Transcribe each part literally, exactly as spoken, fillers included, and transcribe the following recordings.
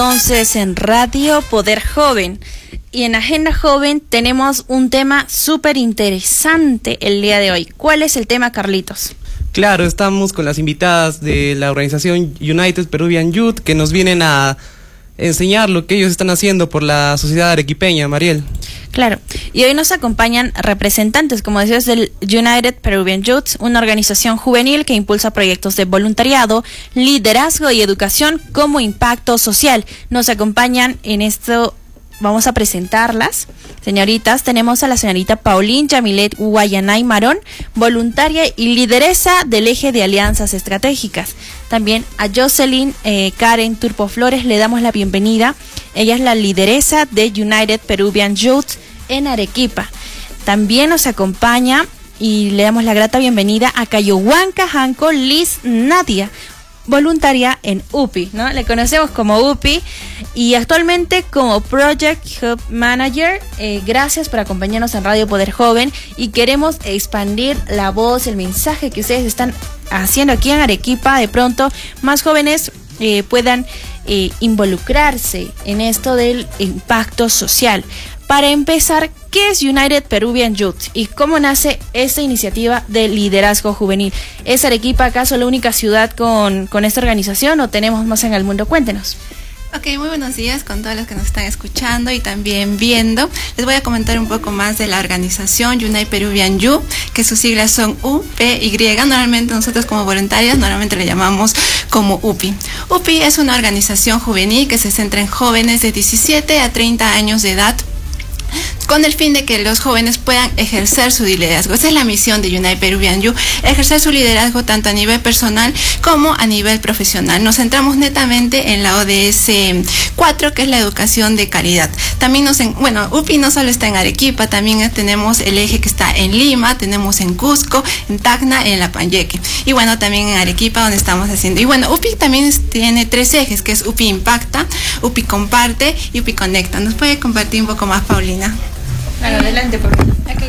Entonces en Radio Poder Joven y en Agenda Joven tenemos un tema súper interesante el día de hoy. ¿Cuál es el tema, Carlitos? Claro, estamos con las invitadas de la organización United Peruvian Youth que nos vienen a enseñar lo que ellos están haciendo por la sociedad arequipeña, Mariel. Claro, y hoy nos acompañan representantes, como decías, del United Peruvian Youth, una organización juvenil que impulsa proyectos de voluntariado, liderazgo y educación como impacto social. Nos acompañan en esto, vamos a presentarlas. Señoritas, tenemos a la señorita Pauline Yamilet Guayanay Marón, voluntaria y lideresa del eje de alianzas estratégicas. También a Jocelyn eh, Karen Turpo Flores le damos la bienvenida. Ella es la lideresa de United Peruvian Youth en Arequipa. También nos acompaña y le damos la grata bienvenida a Cayohuanca Janco Liz Nadia, voluntaria en U P I, ¿no? Le conocemos como U P I y actualmente como Project Hub Manager. Eh, gracias por acompañarnos en Radio Poder Joven y queremos expandir la voz, el mensaje que ustedes están haciendo aquí en Arequipa. De pronto más jóvenes eh, puedan eh, involucrarse en esto del impacto social. Para empezar, ¿qué es United Peruvian Youth y cómo nace esta iniciativa de liderazgo juvenil? ¿Es Arequipa acaso la única ciudad con, con esta organización o tenemos más en el mundo? Cuéntenos. Ok, muy buenos días con todos los que nos están escuchando y también viendo. Les voy a comentar un poco más de la organización United Peruvian Youth, que sus siglas son U P Y. Normalmente nosotros como voluntarios, normalmente le llamamos como U P I. U P I es una organización juvenil que se centra en jóvenes de diecisiete a treinta años de edad, con el fin de que los jóvenes puedan ejercer su liderazgo. Esa es la misión de United Peruvian Youth, ejercer su liderazgo tanto a nivel personal como a nivel profesional. Nos centramos netamente en la O D S cuatro, que es la educación de calidad. También nos, en, bueno, U P I no solo está en Arequipa, también tenemos el eje que está en Lima, tenemos en Cusco, en Tacna, en Lambayeque. Y bueno, también en Arequipa, donde estamos haciendo. Y bueno, U P I también tiene tres ejes, que es U P I Impacta, U P I Comparte y U P I Conecta. ¿Nos puede compartir un poco más, Paulina? Claro, adelante, por favor. Okay.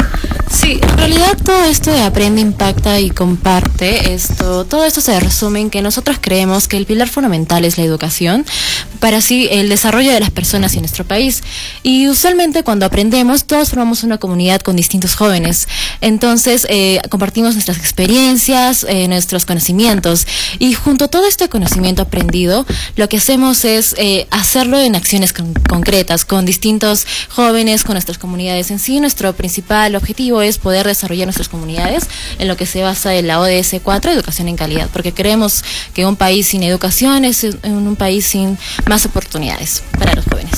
Sí, en realidad todo esto de aprende, impacta y comparte, esto, todo esto se resume en que nosotros creemos que el pilar fundamental es la educación, para así el desarrollo de las personas en nuestro país. Y usualmente cuando aprendemos, todos formamos una comunidad con distintos jóvenes. Entonces, eh, compartimos nuestras experiencias, eh, nuestros conocimientos. Y junto a todo este conocimiento aprendido, lo que hacemos es eh, hacerlo en acciones con, concretas, con distintos jóvenes, con nuestras comunidades en sí. Nuestro principal objetivo es poder desarrollar nuestras comunidades en lo que se basa en la O D S cuatro, educación en calidad, porque creemos que un país sin educación es un país sin más oportunidades para los jóvenes.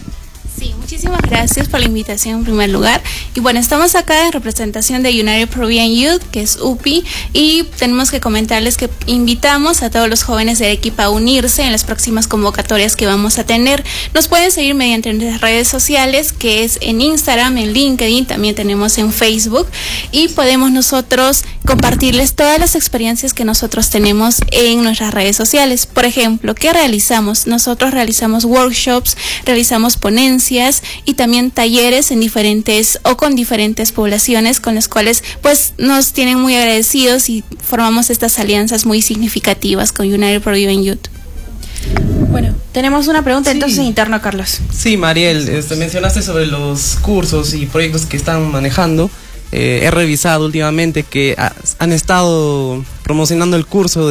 Sí, muchísimas gracias por la invitación en primer lugar. Y bueno, estamos acá en representación de United Peruvian Youth, que es U P I, y tenemos que comentarles que invitamos a todos los jóvenes de Arequipa a unirse en las próximas convocatorias que vamos a tener. Nos pueden seguir mediante nuestras redes sociales, que es en Instagram, en LinkedIn, también tenemos en Facebook, y podemos nosotros compartirles todas las experiencias que nosotros tenemos en nuestras redes sociales. Por ejemplo, ¿qué realizamos? Nosotros realizamos workshops, realizamos ponencias y también talleres en diferentes o con diferentes poblaciones con las cuales pues nos tienen muy agradecidos y formamos estas alianzas muy significativas con United Peruvian Youth. Bueno, tenemos una pregunta Sí. entonces interna, Carlos. Sí, Mariel, este, mencionaste sobre los cursos y proyectos que están manejando. Eh, he revisado últimamente que ha, han estado promocionando el curso de